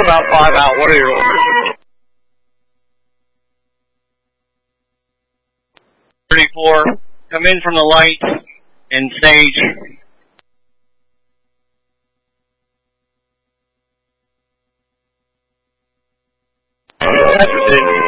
about 5 out. What are your orders? 34, come in from the light and stage. That's it.